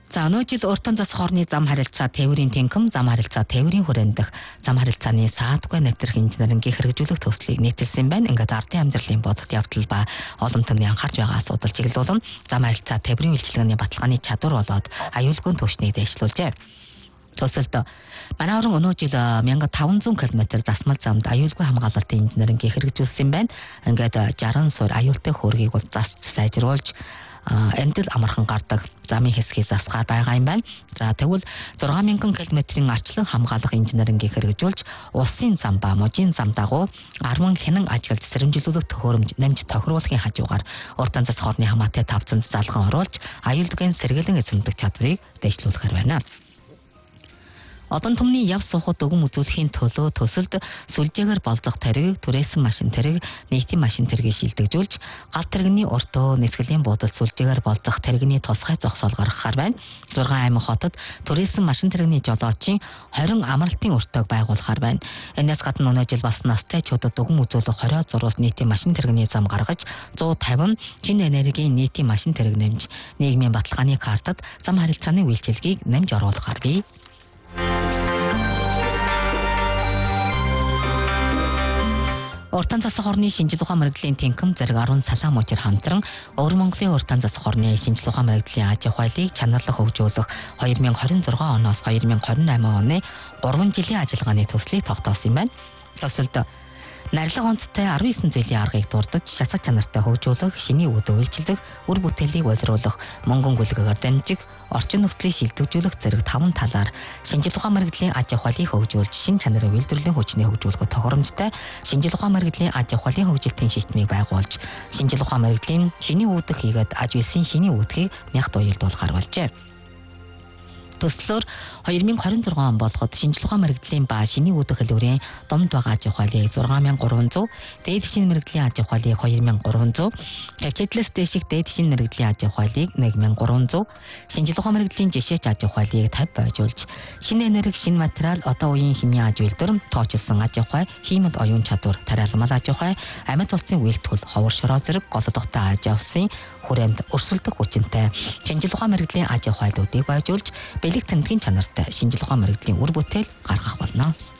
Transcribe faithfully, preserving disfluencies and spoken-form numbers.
За өнөө жил уртан засах орны зам харилцаа тээврийн тэнхэм, зам харилцаа тээврийн хүрээнд дэх зам харилцааны саадгүй нэвтрэх инженерингийн хэрэгжүүлэх төслийг нийцэлсэн байна. Ингээд ардын амьдралын бодолт явдал ба олон түмний анхаарч байгаа асуудал чиглүүлэн зам харилцаа тээврийн үйлчилгээний баталгааны чадвар болоод аюулгүй төвчнийг дэвшлүүлжээ. Төсөлд манай орон өнөө жил one thousand five hundred км засмал замд аюулгүй хамгаалалтын инженерингийн хэрэгжүүлсэн байна. Ингээд sixty суур аюултай хөөргийг бол засч сайжруулж эндэл амархан гардаг замын хэсгээс засгаар байгаа юм байна. За тэгвэл six thousand км-ийн арчлан хамгаалах инженерингийг хэрэгжүүлж улсын зам ба можийн зам дагуу ten хянан ажиглаж сэрэмжлүүлэх төхөөрөмж нэмж тохируулахын хажуугаар уртан засах орны хамаатай тавцанд залган оруулж аюулгүйн сэргэлэн эзэмдэх чадварыг дэвшлүүлэхээр байна. Одон түмний яв суухад өгөн үзүүлэхийн төлөө төсөлд сүлжээгээр болзох тариг, түрээсэн машин тариг, нийтийн машин таргийг шилдэгжүүлж, гал таригны уртөө нисгэлийн буудалд сүлжээгээр болзох таригны тусгай зогсоол гаргахаар байна. Зургаан аймаг хотод түрээсэн машин таригны жолоочийн twenty амралтын уртааг байгуулахаар байна. Энэс гадна өнөө жил бас настай чуудад өгөн үзүүлэх twenty зурвас нийтийн машин таригны зам гаргаж, one fifty шинэ энергийн нийтийн машин тариг нэмж, нийгмийн баталгааны картад зам харилцааны үйлчилгээг нэмж оруулахаар бий. Уртан засах орны шинжил ухаан мэрэгжлийн тэнхэм зэрэг ten салаам мужир хамтран Өвөр Монголын уртан засах орны шинжил ухаан мэрэгжлийн аж ахуйлыг чанарлах хөгжүүлэх twenty twenty-six оноос twenty twenty-eight оны three жилийн ажиллагааны төслийг тогтоосон юм байна. Төсөлд нарилга онцтой nineteen зүйлийн аргыг дурдж шатах чанартай хөгжүүлэх, шиний үүдэ үйлчилдэг, үр бүтээлийг боловсруулах, мөнгөн гүйлгээгээр дамжиг, орчин нөхцөлийг шилдэгжүүлэх зэрэг таван талаар шинжил ухаан мэрэгжлийн аж ахуйлыг хөгжүүлж, шин чанарын үйлдвэрлэлийн хүчний хөгжүүлэхэд тохиромжтой шинжил ухаан мэрэгжлийн аж ахуйлын хөгжилтийн системийг байгуулж, шинжил ухаан мэрэгжлийн шиний үүдэх хийгээд аж үйлсийн шиний үүдхийг нягт уялдуулахар болжээ. Төслөөр twenty twenty-six он болгоод шинжил ухаан мэрэгжлийн ба шиний үүдэх хэлбэрийн домд байгаа аж ахуйлыг six thousand three hundred, дээд шинэ мэрэгжлийн аж ахуйлыг two thousand three hundred, тавьчидлаас дээших дээд шинэ мэрэгжлийн аж ахуйлыг one thousand three hundred, шинжил ухаан мэрэгжлийн жишээч аж ахуйлыг fifty байжуулж, шинэ энерги, шинэ материал, одоо үеийн химийн аж үйлдвэр, тоочилсон аж ахуй, хиймэл оюун чадвар, тариалмал аж ахуй, амьд улсын үйлдвэрлэл, ховор шороо зэрэг голлодогтой аж авсан хүрээнд өрсөлдөх хүчинтэй шинжил ухаан мэрэгжлийн аж ахуйлуудыг байжуулж, бэлэг тэмдгийн чанартай шинжил ухаан мэрэгжлийн үр бүтээл гаргах болно.